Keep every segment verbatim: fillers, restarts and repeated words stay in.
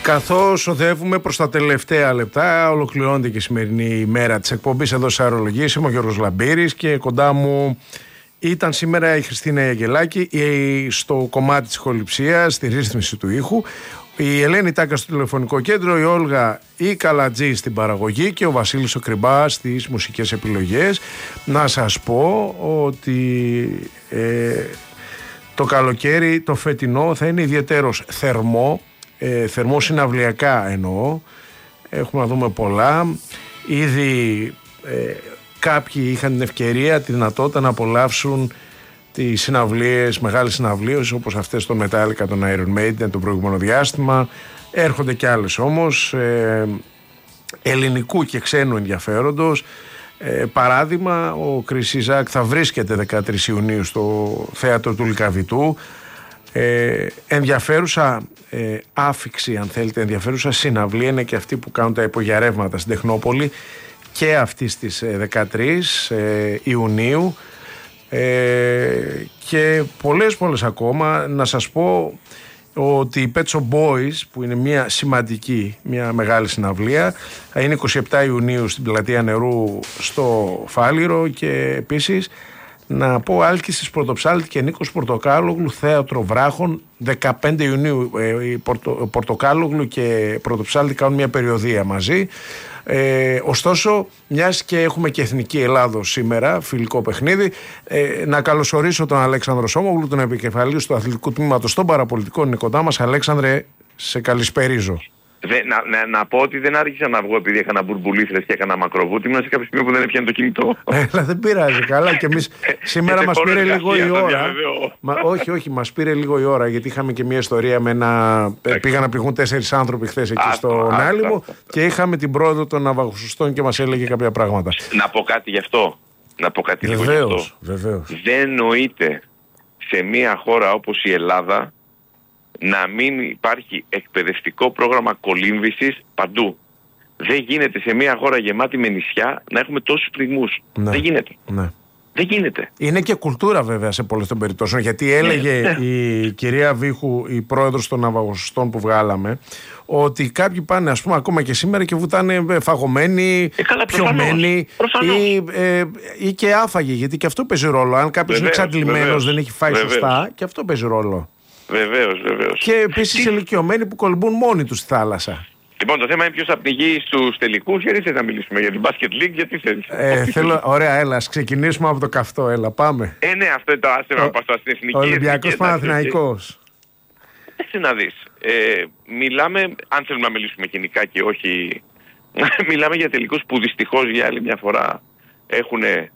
Καθώς οδεύουμε προς τα τελευταία λεπτά, ολοκληρώνεται και η σημερινή ημέρα της εκπομπής εδώ σε Αερολογίες. Είμαι ο Γιώργος Λαμπύρης και κοντά μου ήταν σήμερα η Χριστίνα Αγγελάκη στο κομμάτι της ηχοληψίας, στη ρύθμιση του ήχου, η Ελένη Τάκα στο τηλεφωνικό κέντρο, η Όλγα η Καλατζή στην παραγωγή και ο Βασίλης ο Κρυμπάς στις μουσικές επιλογές. Να σας πω ότι ε, το καλοκαίρι το φετινό θα είναι ιδιαίτερος θερμό. Ε, θερμό συναυλιακά εννοώ. Έχουμε να δούμε πολλά. Ήδη ε, κάποιοι είχαν την ευκαιρία, τη δυνατότητα να απολαύσουν τις συναυλίες, μεγάλες συναυλίες όπως αυτές των Metallica, των Iron Maiden το προηγούμενο διάστημα. Έρχονται και άλλες όμως ε, ελληνικού και ξένου ενδιαφέροντος. Ε, παράδειγμα, ο Chris Isaak θα βρίσκεται δεκατρείς Ιουνίου στο θέατρο του Λυκαβητού. Ε, ενδιαφέρουσα ε, άφιξη, αν θέλετε, ενδιαφέρουσα συναυλία είναι και αυτή που κάνουν τα υπογειαρεύματα στην Τεχνόπολη και αυτή στις ε, δεκατρείς ε, Ιουνίου ε, και πολλές πολλές ακόμα. Να σας πω ότι οι Pet Shop Boys, που είναι μια σημαντική, μια μεγάλη συναυλία, θα είναι είκοσι επτά Ιουνίου στην Πλατεία Νερού στο Φάληρο. Και επίσης να πω Άλκησης Πρωτοψάλτη και Νίκος Πορτοκάλογλου, θέατρο Βράχων, δεκαπέντε Ιουνίου. ε, Πορτο, Πορτοκάλογλου και Πρωτοψάλτη κάνουν μια περιοδεία μαζί. Ε, ωστόσο, μιας και έχουμε και Εθνική Ελλάδος σήμερα, φιλικό παιχνίδι, ε, να καλωσορίσω τον Αλέξανδρο Σόμογλου, τον επικεφαλής του αθλητικού τμήματος των παραπολιτικών. Είναι κοντά μας. Αλέξανδρε, σε καλησπερίζω. Δε, να, να, να πω ότι δεν άρχισα να βγω επειδή έκανα μπουρμπουλήθρες και έκανα μακροβούτι. Ήμουν σε κάποιο σημείο που δεν έπιανε το κινητό. Έλα, δεν πειράζει. Καλά, και εμείς σήμερα μας πήρε λίγο η ώρα. Μα, όχι, όχι, μας πήρε λίγο η ώρα, γιατί είχαμε και μια ιστορία με ένα. Πήγαν να πληγούν τέσσερις άνθρωποι χθες εκεί στον Άλυμο και είχαμε την πρόεδρο των ναυαγοσωστών και μας έλεγε κάποια πράγματα. Να πω κάτι γι' αυτό. Να πω κάτι λίγο γι' αυτό. Βεβαίως. Δεν νοείται σε μια χώρα όπως η Ελλάδα να μην υπάρχει εκπαιδευτικό πρόγραμμα κολύμβησης παντού. Δεν γίνεται σε μια χώρα γεμάτη με νησιά να έχουμε τόσους πληγμούς. Ναι. Δεν γίνεται. Ναι. Δεν γίνεται. Είναι και κουλτούρα βέβαια σε πολλές των περιπτώσεων, γιατί έλεγε ναι, ναι. η κυρία Βίχου, η πρόεδρος των ναυαγοσωστών που βγάλαμε, ότι κάποιοι πάνε, ας πούμε, ακόμα και σήμερα και βουτάνε φαγωμένοι, ε, καλά, πιωμένοι ή, ε, ή και άφαγοι, γιατί και αυτό παίζει ρόλο. Αν κάποιος είναι εξαντλημένος, δεν έχει φάει βεβαίως. Σωστά, και αυτό παίζει ρόλο. Βεβαίως, βεβαίως. Και επίσης Τι... ηλικιωμένοι που κολυμπούν μόνοι τους στη θάλασσα. Λοιπόν, το θέμα είναι ποιος θα πνιγεί στους τελικούς. Γιατί θες να μιλήσουμε για την Basket League, γιατί θέλεις. Ε, θέλω, ωραία, έλα, ας ξεκινήσουμε από το καυτό, έλα, πάμε. Ε, ναι, αυτό είναι το άστερο να πας στην εθνική. Ολυμπιακός Παναθηναϊκός. Έτσι να δεις. Ε, μιλάμε, αν θέλουμε να μιλήσουμε γενικά και όχι, μιλάμε για τελικούς που δυστυχώς για άλλη μια φορά έχουν, ε,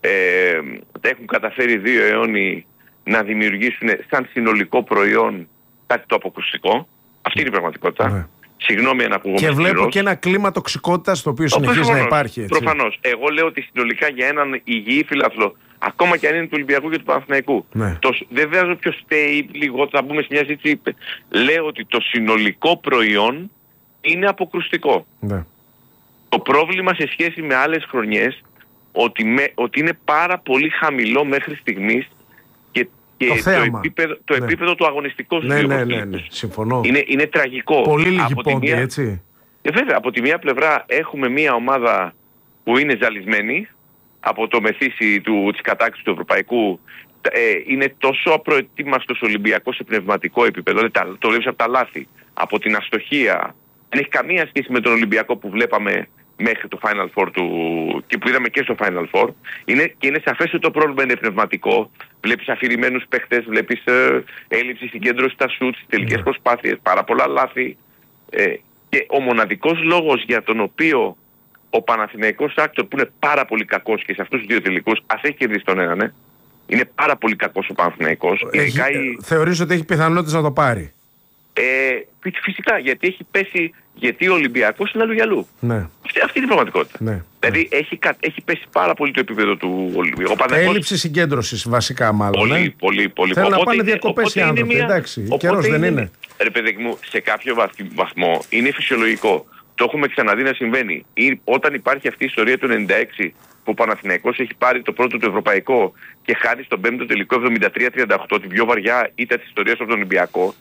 έχουν καταφέρει δύο αιώνιοι να δημιουργήσουν σαν συνολικό προϊόν κάτι το αποκρουστικό. Αυτή είναι η πραγματικότητα. Ναι. Συγγνώμη αν ακούγομαι. Και βλέπω σκληρός. και ένα κλίμα τοξικότητας το οποίο συνεχίζει προφανώς, να υπάρχει. Έτσι. Προφανώς. Εγώ λέω ότι συνολικά για έναν υγιή φιλαθλό, ακόμα και αν είναι του Ολυμπιακού και του Παναθηναϊκού, ναι. το, δεν βάζω ποιο στέει λίγο, θα μπούμε σε μια ζήτηση. Λέω ότι το συνολικό προϊόν είναι αποκρουστικό. Ναι. Το πρόβλημα σε σχέση με άλλες χρονιές ότι, με, ότι είναι πάρα πολύ χαμηλό μέχρι στιγμής και Και το, το, επίπεδο, το ναι. επίπεδο του αγωνιστικού ναι, ναι, ναι, ναι, ναι. Συμφωνώ. Είναι, είναι τραγικό. Πολύ λίγοι πόντοι, έτσι. Ε, βέβαια, από τη μία πλευρά έχουμε μία ομάδα που είναι ζαλισμένη από το μεθύσι του, της κατάκτησης του ευρωπαϊκού. Ε, είναι τόσο απροετοίμαστος Ολυμπιακός σε πνευματικό επίπεδο. Το, το βλέπεις από τα λάθη, από την αστοχία. Δεν έχει καμία σχέση με τον Ολυμπιακό που βλέπαμε μέχρι το Final Four του και που είδαμε και στο Final Four. Είναι, και είναι σαφές ότι το πρόβλημα είναι πνευματικό. Βλέπεις αφηρημένους παίχτες, βλέπεις ε, έλλειψη συγκέντρωση στα σουτ, στις τελικές yeah. προσπάθειες, πάρα πολλά λάθη. Ε, και ο μοναδικός λόγος για τον οποίο ο Παναθηναϊκός Άκτορ, που είναι πάρα πολύ κακός και σε αυτούς τους δύο τελικούς, ας έχει κερδίσει τον έναν, ε, είναι πάρα πολύ κακός ο Παναθηναϊκός. Έχει, η... Θεωρείς ότι έχει πιθανότητες να το πάρει? Ε, φυσικά, γιατί έχει πέσει, γιατί ο Ολυμπιακός είναι αλλού για αλλού. Ναι. Αυτή, αυτή είναι η πραγματικότητα. Ναι. Δηλαδή ναι. Έχει, έχει πέσει πάρα πολύ το επίπεδο του Ολυμπιακού. Έλλειψη συγκέντρωσης βασικά μάλλον. Πολύ, ναι. πολύ, πολύ. Θέλουν να πάνε διακοπές οι άνθρωποι. Μια... Εντάξει, καιρός δεν είναι. Ρε παιδί μου, σε κάποιο βαθμό είναι φυσιολογικό. Το έχουμε ξαναδεί να συμβαίνει. Ή, όταν υπάρχει αυτή η ιστορία του ενενήντα έξι που ο Παναθηναϊκός έχει πάρει το πρώτο του ευρωπαϊκό και χάνει στον πέμπτο τελικό εβδομήντα τρία τριάντα οκτώ, την πιο βαριά ήττα της ιστορίας από τον Ολυμπιακό.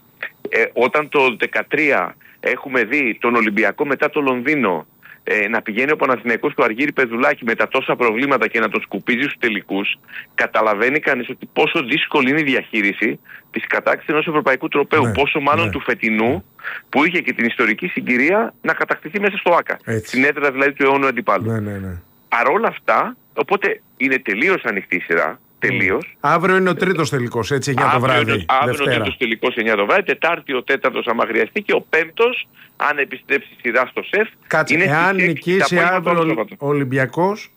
Ε, όταν το δεκατρία έχουμε δει τον Ολυμπιακό μετά το Λονδίνο ε, να πηγαίνει ο Παναθηναϊκός του Αργύρη Πεδουλάκη με τα τόσα προβλήματα και να τον σκουπίζει στους τελικούς, καταλαβαίνει κανείς ότι πόσο δύσκολη είναι η διαχείριση της κατάκτησης ενός ευρωπαϊκού τροπαίου. Ναι, πόσο μάλλον ναι. του φετινού, που είχε και την ιστορική συγκυρία να κατακτηθεί μέσα στο ΆΚΑ. Στην έδρα δηλαδή του αιώνου αντιπάλου. Ναι, ναι, ναι. Παρόλα αυτά, οπότε είναι τελείως ανοιχτή η σειρά. Τελείως. Αύριο είναι ο τρίτος τελικός, έτσι, εννιά το βράδυ. Είναι, αύριο είναι ο τρίτος τελικός, εννιά το βράδυ. Τετάρτη ο τέταρτος, άμα χρειαστεί. Και ο πέμπτος, αν επιστρέψει η σειρά στο ΣΕΦ. Κάτσε, είναι εάν νικήσει αύριο ο Ολυμπιακός.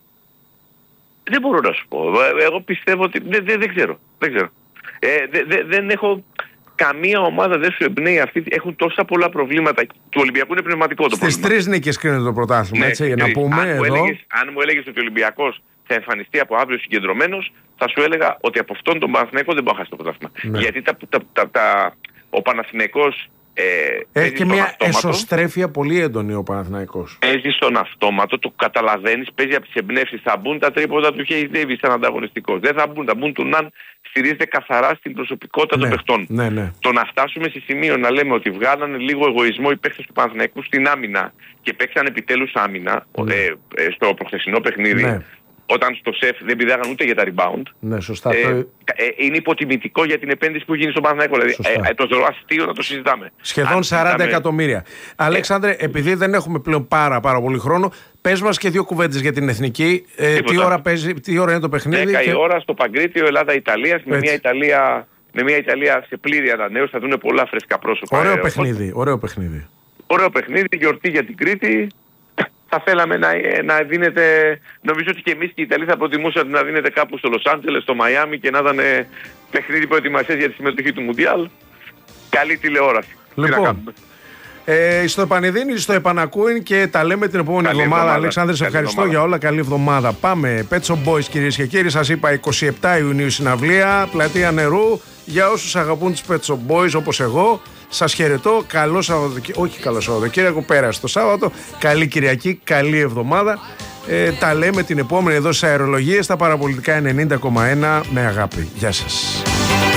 Δεν μπορώ να σου πω. Εγώ πιστεύω ότι. Δεν, δεν, δεν ξέρω. Δεν, ξέρω. Ε, δεν, δεν, δεν έχω. Καμία ομάδα δεν σου εμπνέει αυτή. Έχουν τόσα πολλά προβλήματα. Του Ολυμπιακού είναι πνευματικό το πρόβλημα. Στις τρεις νίκες κρίνεται το πρωτάθλημα, ναι, έτσι, για να πούμε αν εδώ. Μου έλεγες, αν μου έλεγες ότι ο Ολυμπιακός θα εμφανιστεί από αύριο συγκεντρωμένος, θα σου έλεγα ότι από αυτόν τον Παναθηναϊκό δεν μπορεί να χάσει το πρωτάθλημα. Ναι. Γιατί τα, τα, τα, τα, ο Παναθηναϊκός ε, έχει και μια αυτόματο, εσωστρέφεια πολύ έντονη ο Παναθηναϊκός. Παίζει στον αυτόματο, το καταλαβαίνεις, παίζει από τις εμπνεύσεις. Θα μπουν τα τρίποτα του Χέις Ντέιβις σαν ανταγωνιστικός. Δεν θα μπουν, θα μπουν του Ναν, στηρίζεται καθαρά στην προσωπικότητα ναι, των παιχτών. Ναι, ναι. Το να φτάσουμε σε σημείο να λέμε ότι βγάλανε λίγο εγωισμό οι παίχτες του Παναθηναϊκού στην άμυνα και παίξαν επιτέλους άμυνα ναι. ε, ε, στο προχθεσινό παιχνίδι. Ναι. Όταν στο ΣΕΦ δεν πηδάγαν ούτε για τα rebound. Ναι, σωστά. Ε, ε, είναι υποτιμητικό για την επένδυση που γίνει στον Παναθηναϊκό. Δηλαδή, ε, ε, το θεωρώ αστείο να το συζητάμε. Σχεδόν Αν σαράντα συζητάμε... εκατομμύρια. Αλέξανδρε, ε, επειδή δεν έχουμε πλέον πάρα, πάρα πολύ χρόνο, πες μας και δύο κουβέντες για την εθνική. Ε, τι, ώρα παίζει, τι ώρα είναι το παιχνίδι. δέκα και... η ώρα στο Παγκρίτιο, Ελλάδα-Ιταλία. Με μια Ιταλία, με μια Ιταλία σε πλήρη ανανέωση. Θα δουν πολλά φρέσκα πρόσωπα. Ωραίο, ε, παιχνίδι, ωραίο παιχνίδι. Ωραίο παιχνίδι, γιορτή για την Κρήτη. Θα θέλαμε να, να δίνετε, νομίζω ότι και εμείς και οι Ιταλοί θα προτιμούσαν να δίνετε κάπου στο Λος Άντζελες, στο Μαϊάμι και να ήταν παιχνίδι προετοιμασίας για τη συμμετοχή του Μουντιάλ. Καλή τηλεόραση. Λοιπόν, ε, στο επανειδίνει, στο επανακούιν και τα λέμε την επόμενη εβδομάδα. εβδομάδα. Αλέξανδρε, σε ευχαριστώ εβδομάδα. Για όλα. Καλή εβδομάδα. Πάμε. Pet Shop Boys, κυρίες και κύριοι, σας είπα εικοστή εβδόμη Ιουνίου συναυλία, πλατεία Νερού. Για όσους αγαπούν τους Pet Shop Boys όπως εγώ, σας χαιρετώ. Καλό Σαββατοκύριακο. Όχι καλό Σαββατοκύριακο, πέρασε το Σάββατο. Καλή Κυριακή, καλή εβδομάδα. Ε, τα λέμε την επόμενη εδώ στις αερολογίες, στα παραπολιτικά ενενήντα κόμμα ένα με αγάπη. Γεια σας.